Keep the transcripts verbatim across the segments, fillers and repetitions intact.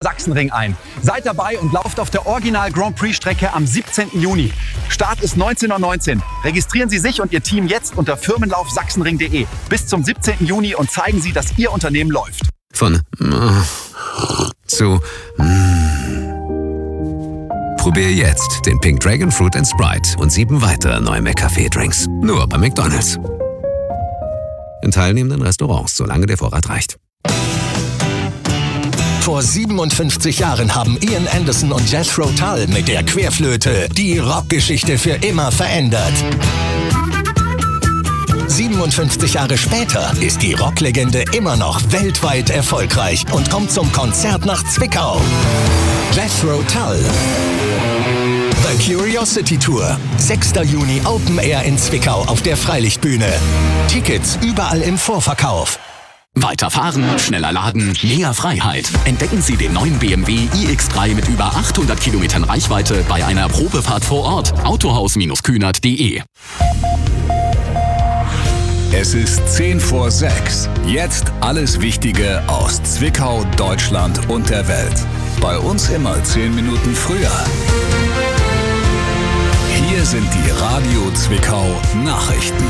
Sachsenring ein. Seid dabei und lauft auf der Original Grand Prix Strecke am siebzehnten Juni. Start ist neunzehn Uhr neunzehn. Registrieren Sie sich und Ihr Team jetzt unter firmenlauf sachsenring punkt de bis zum siebzehnten Juni und zeigen Sie, dass Ihr Unternehmen läuft. Von äh, zu mm. Probier jetzt den Pink Dragon Fruit and Sprite und sieben weitere neue McCafé-Drinks. Nur bei McDonald's. In teilnehmenden Restaurants, solange der Vorrat reicht. Vor siebenundfünfzig Jahren haben Ian Anderson und Jethro Tull mit der Querflöte die Rockgeschichte für immer verändert. siebenundfünfzig Jahre später ist die Rocklegende immer noch weltweit erfolgreich und kommt zum Konzert nach Zwickau. Jethro Tull. The Curiosity Tour. sechster Juni Open Air in Zwickau auf der Freilichtbühne. Tickets überall im Vorverkauf. Weiterfahren, schneller laden, mehr Freiheit. Entdecken Sie den neuen B M W i X drei mit über achthundert Kilometern Reichweite bei einer Probefahrt vor Ort. Autohaus Kühnert punkt de. Es ist zehn vor sechs. Jetzt alles Wichtige aus Zwickau, Deutschland und der Welt. Bei uns immer zehn Minuten früher. Hier sind die Radio Zwickau Nachrichten.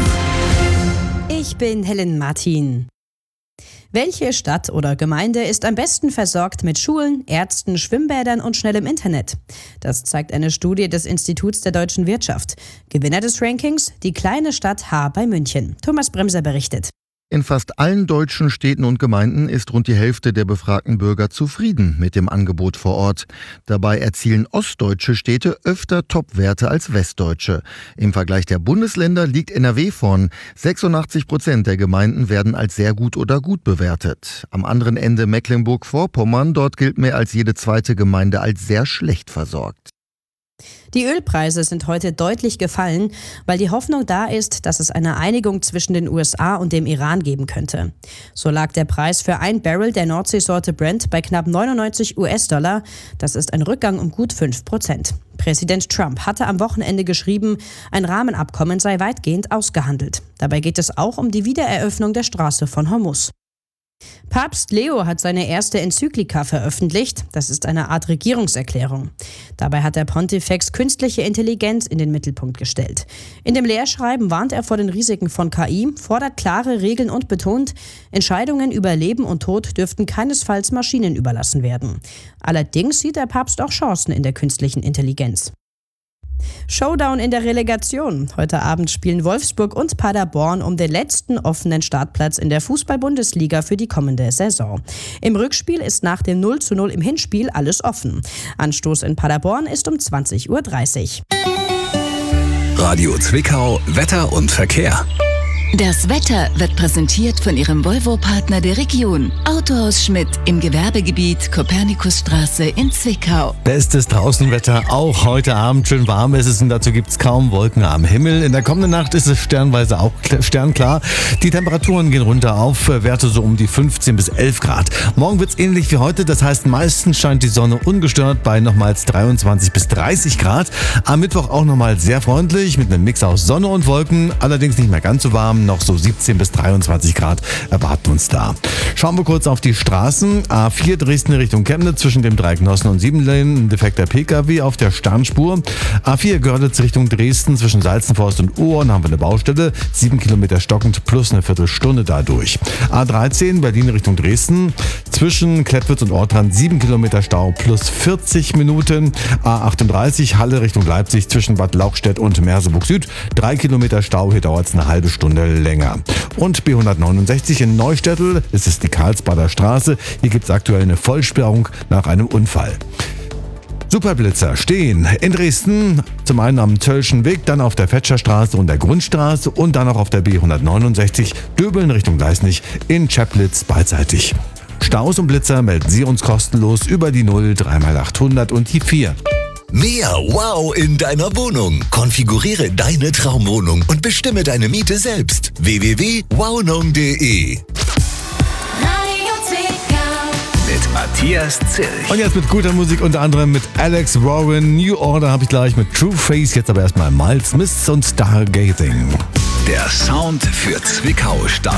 Ich bin Helen Martin. Welche Stadt oder Gemeinde ist am besten versorgt mit Schulen, Ärzten, Schwimmbädern und schnellem Internet? Das zeigt eine Studie des Instituts der deutschen Wirtschaft. Gewinner des Rankings, die kleine Stadt Haar bei München. Thomas Bremser berichtet. In fast allen deutschen Städten und Gemeinden ist rund die Hälfte der befragten Bürger zufrieden mit dem Angebot vor Ort. Dabei erzielen ostdeutsche Städte öfter Topwerte als westdeutsche. Im Vergleich der Bundesländer liegt N R W vorn. sechsundachtzig Prozent der Gemeinden werden als sehr gut oder gut bewertet. Am anderen Ende Mecklenburg-Vorpommern, dort gilt mehr als jede zweite Gemeinde als sehr schlecht versorgt. Die Ölpreise sind heute deutlich gefallen, weil die Hoffnung da ist, dass es eine Einigung zwischen den U S A und dem Iran geben könnte. So lag der Preis für ein Barrel der Nordseesorte Brent bei knapp neunundneunzig US-Dollar. Das ist ein Rückgang um gut fünf Prozent. Präsident Trump hatte am Wochenende geschrieben, ein Rahmenabkommen sei weitgehend ausgehandelt. Dabei geht es auch um die Wiedereröffnung der Straße von Hormuz. Papst Leo hat seine erste Enzyklika veröffentlicht. Das ist eine Art Regierungserklärung. Dabei hat der Pontifex künstliche Intelligenz in den Mittelpunkt gestellt. In dem Lehrschreiben warnt er vor den Risiken von K I, fordert klare Regeln und betont, Entscheidungen über Leben und Tod dürften keinesfalls Maschinen überlassen werden. Allerdings sieht der Papst auch Chancen in der künstlichen Intelligenz. Showdown in der Relegation. Heute Abend spielen Wolfsburg und Paderborn um den letzten offenen Startplatz in der Fußball-Bundesliga für die kommende Saison. Im Rückspiel ist nach dem null zu null im Hinspiel alles offen. Anstoß in Paderborn ist um zwanzig Uhr dreißig. Radio Zwickau, Wetter und Verkehr. Das Wetter wird präsentiert von Ihrem Volvo-Partner der Region. Autohaus Schmidt im Gewerbegebiet Kopernikusstraße in Zwickau. Bestes Draußenwetter, auch heute Abend schön warm ist es und dazu gibt es kaum Wolken am Himmel. In der kommenden Nacht ist es sternweise auch sternklar. Die Temperaturen gehen runter auf Werte so um die fünfzehn bis elf Grad. Morgen wird es ähnlich wie heute, das heißt meistens scheint die Sonne ungestört bei nochmals dreiundzwanzig bis dreißig Grad. Am Mittwoch auch nochmal sehr freundlich mit einem Mix aus Sonne und Wolken, allerdings nicht mehr ganz so warm. Noch so siebzehn bis dreiundzwanzig Grad erwarten uns da. Schauen wir kurz auf die Straßen. A vier Dresden Richtung Chemnitz zwischen dem Dreiecknossen und Siebenlehnen. Ein defekter P K W auf der Sternspur. A vier Görlitz Richtung Dresden zwischen Salzenforst und Ohren haben wir eine Baustelle. Sieben Kilometer stockend plus eine Viertelstunde dadurch. A dreizehn Berlin Richtung Dresden zwischen Klettwitz und Ortrand. Sieben Kilometer Stau plus vierzig Minuten. A achtunddreißig Halle Richtung Leipzig zwischen Bad Lauchstädt und Merseburg Süd. Drei Kilometer Stau. Hier dauert es eine halbe Stunde länger. Und B hundertneunundsechzig in Neustädtel, es ist die Karlsbader Straße. Hier gibt es aktuell eine Vollsperrung nach einem Unfall. Superblitzer stehen in Dresden, zum einen am Zöllschen Weg, dann auf der Fetscherstraße und der Grundstraße und dann auch auf der B hundertneunundsechzig Döbeln Richtung Gleisnich in Chaplitz beidseitig. Staus und Blitzer melden Sie uns kostenlos über die null drei mal achthundert und die vier. Mehr Wow in deiner Wohnung. Konfiguriere deine Traumwohnung und bestimme deine Miete selbst. w w w punkt wownung punkt de Mit Matthias Zilch. Und jetzt mit guter Musik, unter anderem mit Alex Warren. New Order habe ich gleich mit True Face. Jetzt aber erstmal Miles Smith und Stargazing. Der Sound für Zwickau, Stadt